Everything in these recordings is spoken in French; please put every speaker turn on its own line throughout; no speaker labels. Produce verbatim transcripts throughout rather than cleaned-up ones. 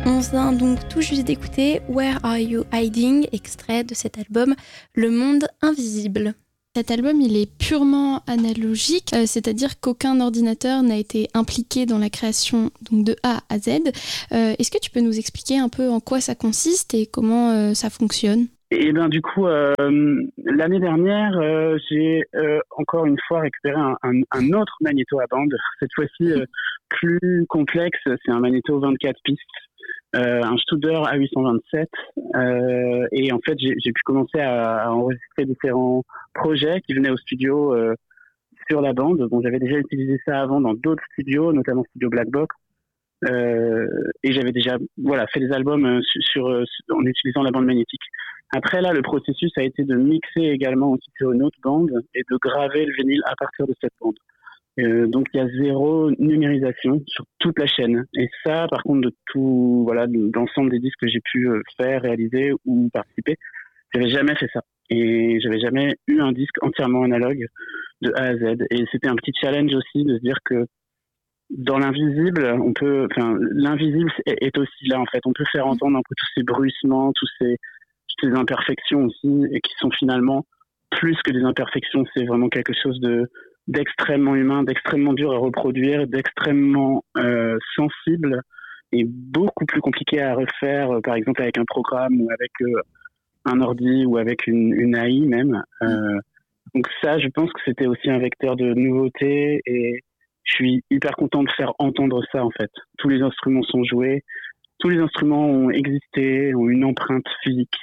On vient donc tout juste d'écouter Where Are You Hiding, extrait de cet album Le Monde Invisible. Cet album, il est purement analogique, euh, c'est-à-dire qu'aucun ordinateur n'a été impliqué dans la création donc, de A à Z. Euh, est-ce que tu peux nous expliquer un peu en quoi ça consiste et comment euh, ça fonctionne ?
Et ben du coup, euh, l'année dernière, euh, j'ai euh, encore une fois récupéré un, un, un autre magnéto à bande, cette fois-ci euh, plus complexe, c'est un magnéto vingt-quatre pistes. Euh, un Studer A huit cent vingt-sept euh, et en fait j'ai, j'ai pu commencer à, à enregistrer différents projets qui venaient au studio euh, sur la bande. Bon, j'avais déjà utilisé ça avant dans d'autres studios, notamment Studio Black Box, euh, et j'avais déjà voilà fait des albums sur, sur, sur en utilisant la bande magnétique. Après là, le processus a été de mixer également aussi sur une autre bande et de graver le vinyle à partir de cette bande. Euh, donc il y a zéro numérisation sur toute la chaîne, et ça par contre de tout voilà de, d'ensemble des disques que j'ai pu faire, réaliser ou participer, j'avais jamais fait ça et j'avais jamais eu un disque entièrement analogue de A à Z. Et c'était un petit challenge aussi de se dire que dans l'invisible on peut enfin l'invisible est, est aussi là en fait, on peut faire entendre un peu tous ces bruissements, tous ces toutes ces imperfections aussi, et qui sont finalement plus que des imperfections, c'est vraiment quelque chose de d'extrêmement humain, d'extrêmement dur à reproduire, d'extrêmement euh, sensible et beaucoup plus compliqué à refaire, euh, par exemple avec un programme ou avec euh, un ordi ou avec une, une A I même. Euh, donc ça, je pense que c'était aussi un vecteur de nouveauté, et je suis hyper content de faire entendre ça en fait. Tous les instruments sont joués, tous les instruments ont existé, ont une empreinte physique.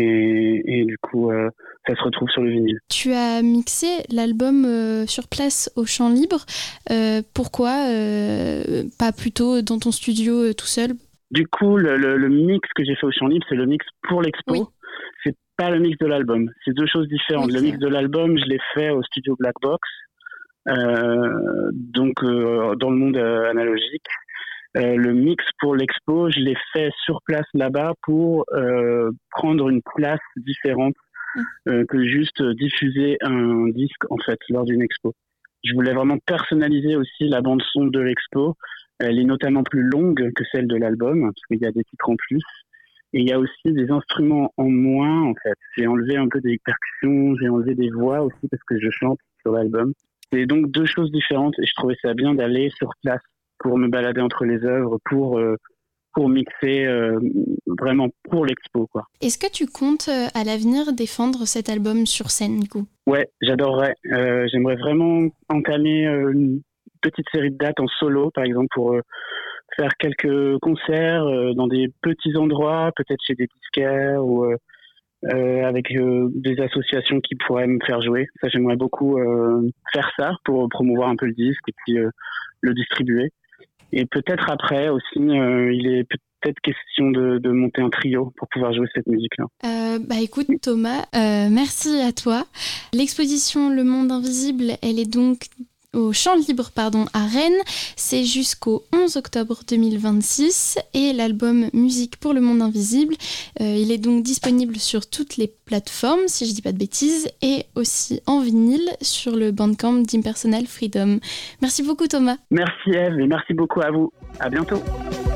Et, et du coup, euh, ça se retrouve sur le vinyle.
Tu as mixé l'album euh, sur place au Champ Libre. Euh, pourquoi euh, pas plutôt dans ton studio euh, tout seul ?
Du coup, le, le, le mix que j'ai fait au Champ Libre, c'est le mix pour l'expo. Oui. C'est pas le mix de l'album. C'est deux choses différentes. Oui, le mix de l'album, je l'ai fait au studio Black Box, euh, donc euh, dans le monde euh, analogique. Euh, le mix pour l'expo, je l'ai fait sur place là-bas pour euh, prendre une place différente euh, que juste diffuser un disque en fait lors d'une expo. Je voulais vraiment personnaliser aussi la bande son de l'expo. Elle est notamment plus longue que celle de l'album parce qu'il y a des titres en plus, et il y a aussi des instruments en moins en fait. J'ai enlevé un peu des percussions, j'ai enlevé des voix aussi parce que je chante sur l'album. C'est donc deux choses différentes, et je trouvais ça bien d'aller sur place pour me balader entre les œuvres, pour, euh, pour mixer euh, vraiment pour l'expo, quoi.
Est-ce que tu comptes euh, à l'avenir défendre cet album sur scène, du coup ?
Ouais, j'adorerais. Euh, j'aimerais vraiment entamer euh, une petite série de dates en solo, par exemple, pour euh, faire quelques concerts euh, dans des petits endroits, peut-être chez des disquaires ou euh, euh, avec euh, des associations qui pourraient me faire jouer. Ça, j'aimerais beaucoup euh, faire ça pour promouvoir un peu le disque et puis euh, le distribuer. Et peut-être après aussi, euh, il est peut-être question de, de monter un trio pour pouvoir jouer cette musique-là.
Euh, bah écoute Thomas, euh, merci à toi. L'exposition Le Monde Invisible, elle est donc au Champ Libre pardon, à Rennes. C'est jusqu'au onze octobre deux mille vingt-six, et l'album Musique pour le Monde Invisible, euh, il est donc disponible sur toutes les plateformes, si je dis pas de bêtises, et aussi en vinyle sur le Bandcamp d'Impersonal Freedom. Merci beaucoup Thomas.
Merci Eve, et merci beaucoup à vous. À bientôt.